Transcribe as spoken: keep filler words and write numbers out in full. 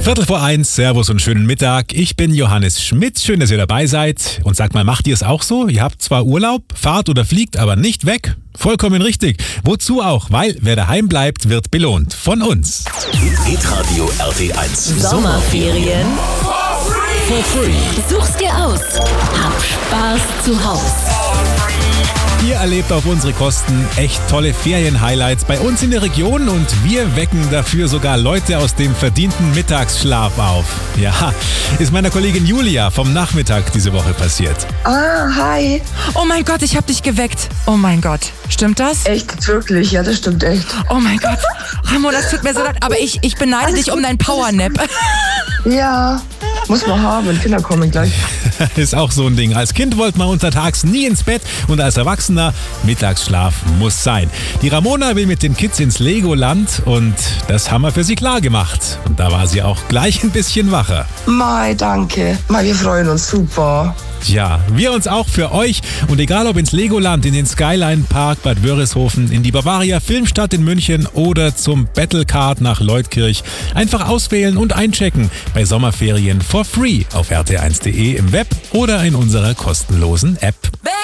Viertel vor eins, Servus und schönen Mittag. Ich bin Johannes Schmidt, schön, dass ihr dabei seid. Und sagt mal, macht ihr es auch so? Ihr habt zwar Urlaub, fahrt oder fliegt, aber nicht weg? Vollkommen richtig. Wozu auch? Weil wer daheim bleibt, wird belohnt. Von uns. Hitradio R T eins. Sommerferien For free. Such's dir aus. Hab Spaß zu Haus. Ihr erlebt auf unsere Kosten echt tolle Ferien-Highlights bei uns in der Region und wir wecken dafür sogar Leute aus dem verdienten Mittagsschlaf auf. Ja, ist meiner Kollegin Julia vom Nachmittag diese Woche passiert. Ah, hi. Oh mein Gott, ich hab dich geweckt. Oh mein Gott. Stimmt das? Echt, wirklich? Ja, das stimmt echt. Oh mein Gott. Ramon, das tut mir so leid, aber ich, ich beneide Alles dich um gut, dein Powernap. Ja, muss man haben. Kinder kommen gleich. Ist auch so ein Ding. Als Kind wollte man untertags nie ins Bett und als Erwachsener, Mittagsschlaf muss sein. Die Ramona will mit den Kids ins Legoland und das haben wir für sie klar gemacht. Und da war sie auch gleich ein bisschen wacher. Mai, danke. Mai, wir freuen uns super. Ja, wir uns auch für euch. Und egal ob ins Legoland, in den Skyline Park Bad Wörishofen, in die Bavaria Filmstadt in München oder zum Battlecard nach Leutkirch, einfach auswählen und einchecken bei Sommerferien for free auf r t eins punkt d e im Web oder in unserer kostenlosen App.